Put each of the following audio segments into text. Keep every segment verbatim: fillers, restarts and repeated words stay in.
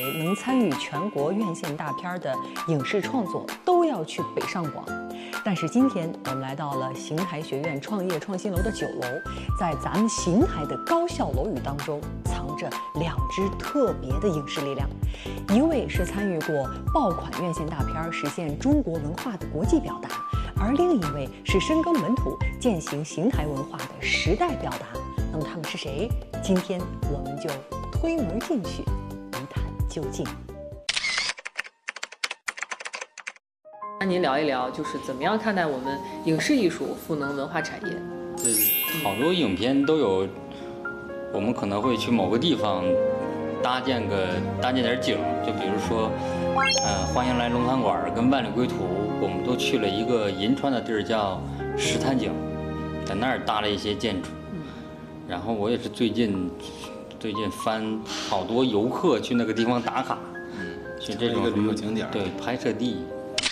能参与全国院线大片的影视创作都要去北上广。但是今天我们来到了邢台学院创业创新楼的九楼，在咱们邢台的高校楼宇当中，藏着两支特别的影视力量。一位是参与过爆款院线大片，实现中国文化的国际表达，而另一位是深耕本土，践行邢台文化的时代表达。那么他们是谁？今天我们就推门进去，一探究竟。那您聊一聊，就是怎么样看待我们影视艺术赋能文化产业？ 这好多影片都有，我们可能会去某个地方搭建个搭建点景，就比如说，呃，欢迎来龙潭馆跟万里归途，我们都去了一个银川的地儿叫石潭井，在那儿搭了一些建筑。然后我也是最近最近翻好多游客去那个地方打卡，去这种旅游景点， 对，拍摄地。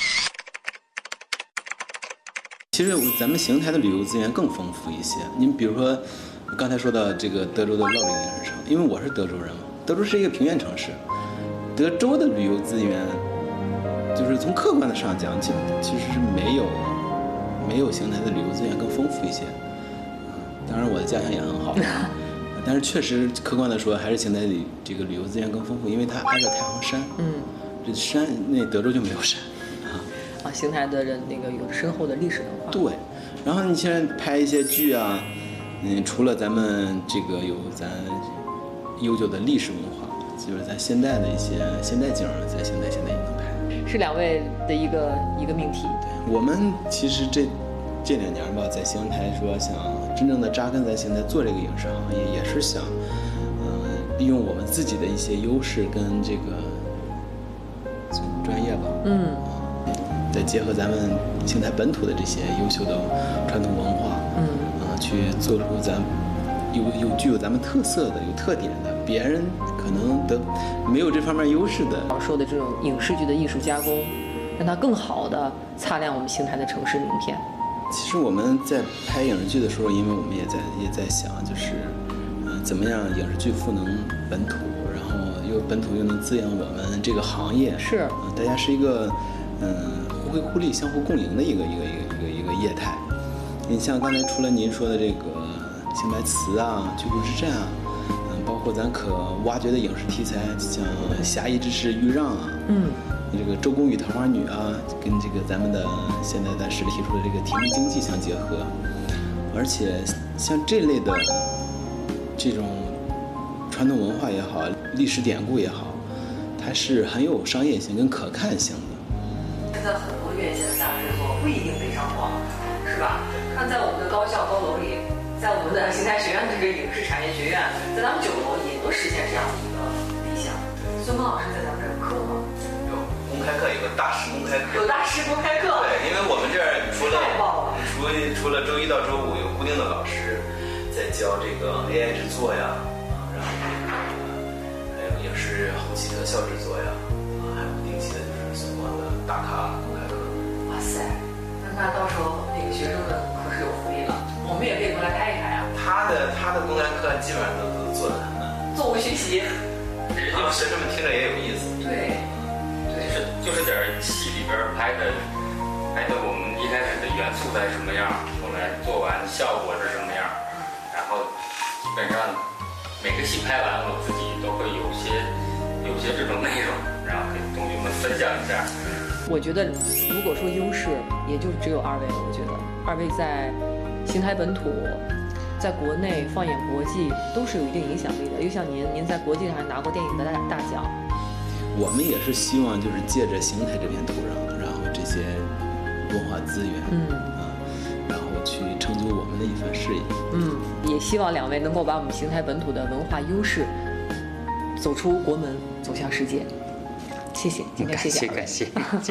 其实咱们邢台的旅游资源更丰富一些。您比如说，刚才说到这个德州的乐陵影视城，因为我是德州人嘛，德州是一个平原城市，德州的旅游资源，就是从客观的上讲，其其实是没有没有邢台的旅游资源更丰富一些。当然我的家乡也很好，但是确实客观的说，还是邢台里这个旅游资源更丰富，因为它挨着太行山。嗯，这山那德州就没有山。 啊，邢台的人那个有深厚的历史文化。 对，然后你现在拍一些剧啊，嗯，除了咱们这个有咱悠久的历史文化，就是咱现代的一些现代景，在邢台现在也能拍。 是两位的一个一个命题。 对，我们其实这这两年吧，在邢台说想真正的扎根在邢台做这个影视行业，也是想，呃，利用我们自己的一些优势跟这个专业吧。嗯。再结合咱们邢台本土的这些优秀的传统文化，嗯，啊，去做出咱有有具有咱们特色的、有特点的，别人可能的没有这方面优势的。 说的这种影视剧的艺术加工，让它更好的擦亮我们邢台的城市名片。 其实我们在拍影视剧的时候，因为我们也在也在想，就是，呃，怎么样影视剧赋能本土，然后又本土又能滋养我们这个行业。是，呃，大家是一个，嗯。互惠互利、相互共赢的一个一个一个一个一个业态。你像刚才除了您说的这个邢台词啊、居住之战啊，嗯，包括咱可挖掘的影视题材，像《侠义之士豫让》啊，嗯，这个《周公与桃花女》啊，跟这个咱们的现在咱市里提出的这个体力经济相结合，而且像这类的这种传统文化也好、历史典故也好，它是很有商业性跟可看性的。 现在很多院线的大制作不一定北上广，是吧？看在我们的高校高楼里，在我们的邢台学院这个影视产业学院，在咱们九楼也能实现这样的一个理想。孙峰老师在咱们这儿有课吗？ 有公开课，有个大师公开课。 有大师公开课。 对，因为我们这儿除了太棒了， 除除了周一到周五有固定的老师在教这个 A I 制作呀，啊，然后这个还有影视后期特效制作呀。还有不定期的就是孙光的大咖公开课。 哇塞，那那到时候那个学生们可是有福利了，我们也可以过来拍一拍啊。 他的他的公开课基本上都都做的很难， 座无虚席， 然后学生们听着也有意思。 对， 就是就是点戏里边拍的，拍的我们一开始的元素在什么样，后来做完效果是什么样，然后基本上每个戏拍完，我自己都会有些有些这种内容。然后跟同学们分享一下。 我觉得，如果说优势，也就只有二位了。我觉得二位在邢台本土，在国内放眼国际都是有一定影响力的。又像您，您在国际上还拿过电影的大大奖。 我们也是希望就是借着邢台这片土壤，然后这些文化资源，嗯啊，然后去成就我们的一番事业。 嗯，也希望两位能够把我们邢台本土的文化优势走出国门，走向世界。谢谢，今天谢谢， 感谢感谢。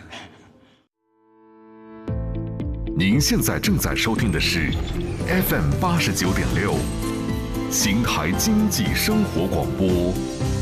您现在正在收听的是 F M 八十九点六，邢台经济生活广播。